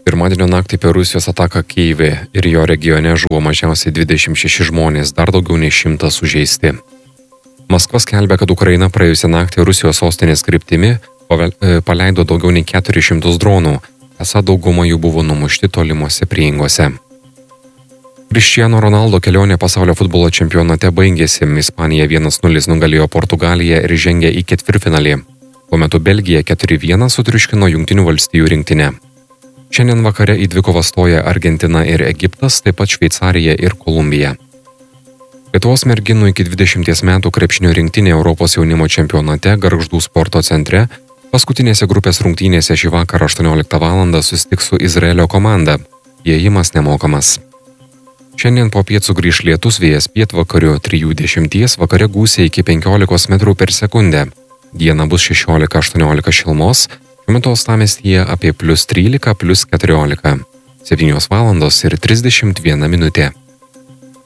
Pirmadienio naktį per Rusijos ataką Kyjive ir jo regione žuvo mažiausiai 26 žmonės, dar daugiau nei 100 sužeisti. Maskva skelbia, kad Ukraina praėjusią naktį Rusijos sostinės kryptimi paleido daugiau nei 400 dronų, esą dauguma jų buvo numušti tolimuose prieigose. Cristiano Ronaldo kelionė pasaulio futbolo čempionate baigėsi, Ispanija 1-0 nugalėjo Portugaliją ir žengė į ketvirtfinalį. Tuo metu Belgija 4-1 sutriuškino Jungtinių valstijų rinktinę. Šiandien vakare į dvikovą stoja Argentina ir Egiptas, taip pat Šveicarija ir Kolumbija. Lietuvos merginų iki 20 metų krepšinio rinktinė Europos jaunimo čempionate Gargždų sporto centre paskutinėse grupės rungtynėse šį vakarą 18 val. Susitiks su Izraelio komanda. Įėjimas nemokamas. Šiandien popiet sugrįš lietus, vėjas pietvakarių 3-10, vakare gūsiai iki 15 metrų per sekundę. Diena bus 16-18 šilumos, šiuo metu uostamiestyje apie +13, +14. 7 val. ir 31 minutė.